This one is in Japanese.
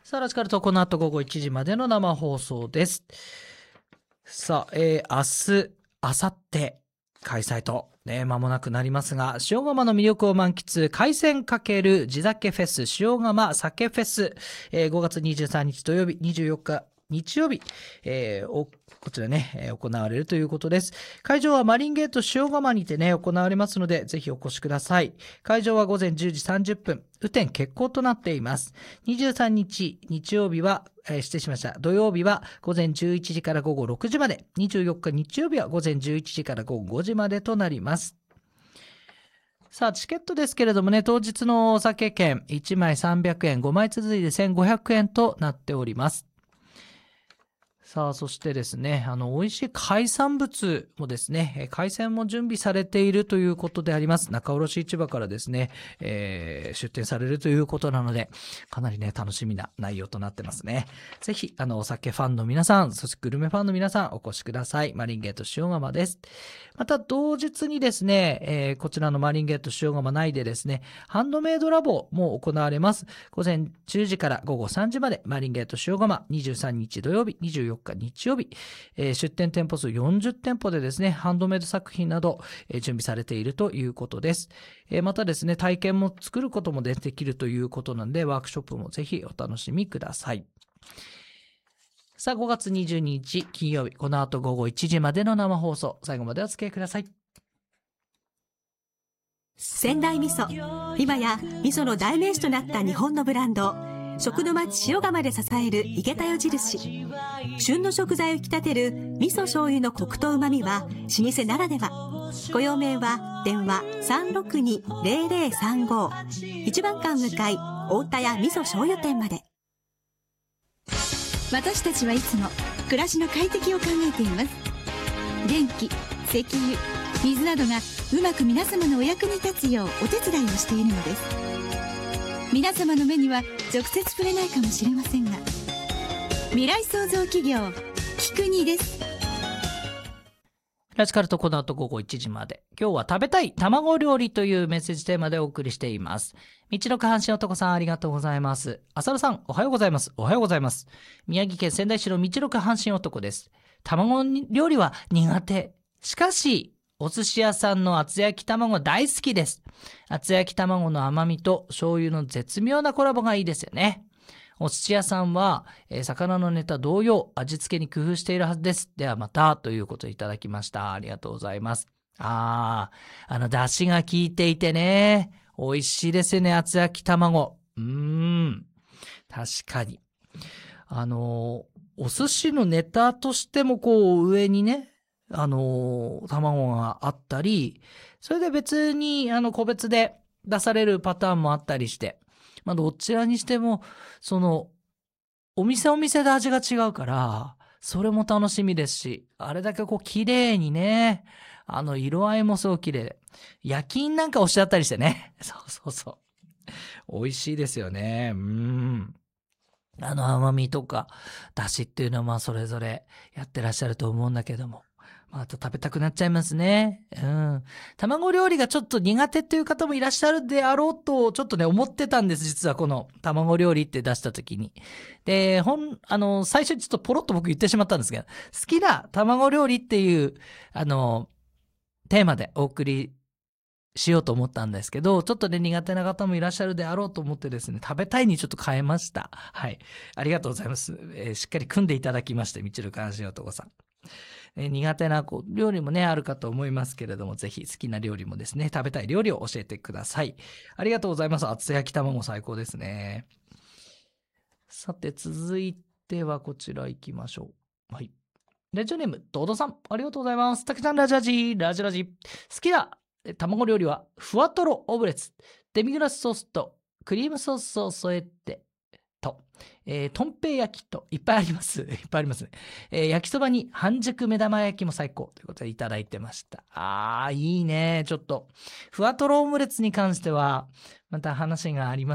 さあ、ラジカルとこの後午後1時までの生放送です。さあ、明日、明後日、開催と、間もなくなりますが、塩釜の魅力を満喫、海鮮×地酒フェス、塩釜酒フェス、5月23日土曜日、24日日曜日、こちらね、行われるということです。会場はマリンゲート塩釜にてね、行われますので、ぜひお越しください。会場は午前10時30分、雨天決行となっています。23日日曜日は、失礼しました。土曜日は午前11時から午後6時まで、24日日曜日は午前11時から午後5時までとなります。さあ、チケットですけれどもね、当日のお酒券1枚300円、5枚続いて1500円となっております。さあ、そしてですね、美味しい海産物もですね、海鮮も準備されているということであります。仲卸市場からですね、出店されるということなので、かなりね、楽しみな内容となってますね。ぜひ、お酒ファンの皆さん、そしてグルメファンの皆さん、お越しください。マリンゲート塩釜です。また、同日にですね、こちらのマリンゲート塩釜内でですね、ハンドメイドラボも行われます。午前10時から午後3時まで、マリンゲート塩釜、23日土曜日、24日日曜日、出店店舗数40店舗でですね、ハンドメイド作品など、準備されているということです。またですね、体験も作ることもできるということなので、ワークショップもぜひお楽しみください。さあ、5月22日金曜日、この後午後1時までの生放送、最後までお付き合いください。 仙台味噌、今や味噌の代名詞となった日本のブランド、食の町塩釜で支える井桁代印。旬の食材を引き立てる味噌醤油のコクと旨味は老舗ならでは。ご用命は電話 362-0035、 一番館向かい大田屋味噌醤油店まで。 私たちはいつも暮らしの快適を考えています。電気、石油、水などがうまく皆様のお役に立つようお手伝いをしているのです。皆様の目には直接触れないかもしれませんが、未来創造企業キクニです。 ラジカルとこの後午後1時まで、今日は食べたい卵料理というメッセージテーマでお送りしています。道の下半身男さん、ありがとうございます。浅野さん、おはようございます。おはようございます。宮城県仙台市の道の下半身男です。卵料理は苦手。しかしお寿司屋さんの厚焼き卵大好きです。厚焼き卵の甘みと醤油の絶妙なコラボがいいですよね。お寿司屋さんは、魚のネタ同様味付けに工夫しているはずです。ではまたということでいただきました。ありがとうございます。出汁が効いていてね、美味しいですよね、厚焼き卵。確かに。お寿司のネタとしてもこう上にね、卵があったり、それで別に個別で出されるパターンもあったりして、どちらにしてもお店で味が違うから、それも楽しみですし、あれだけ綺麗にね、色合いもすごく綺麗。焼き印なんか押してあったりしてね。そう美味しいですよね。甘みとか出汁っていうのはそれぞれやってらっしゃると思うんだけども、あと食べたくなっちゃいますね。卵料理がちょっと苦手っていう方もいらっしゃるであろうとちょっとね思ってたんです。実はこの卵料理って出した時に、で最初にちょっとポロッと僕言ってしまったんですが、好きな卵料理っていうテーマでお送りしようと思ったんですけど、ちょっとね苦手な方もいらっしゃるであろうと思ってですね、食べたいにちょっと変えました。はい、ありがとうございます。しっかり組んでいただきまして、みちる関心男さん。苦手な料理もねあるかと思いますけれども、ぜひ好きな料理もですね、食べたい料理を教えてください。ありがとうございます。厚焼き卵最高ですね。さて続いてはこちら行きましょう。はい、ラジオネームドドさん、ありがとうございます。たけちゃんラジラジ好きな卵料理はふわとろオムレツ、デミグラスソースとクリームソースを添えてと、とんぺい焼きといっぱいあります。いっぱいありますね。焼きそばに半熟目玉焼きも最高ということでいただいてました。いいね。ちょっとふわとろオムレツに関してはまた話があります